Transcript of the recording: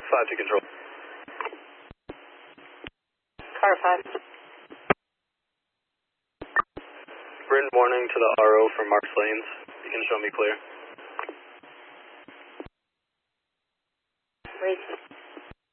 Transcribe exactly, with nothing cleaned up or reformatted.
five to control. Car five. Written warning to the R O from Marks Lanes. You can show me clear.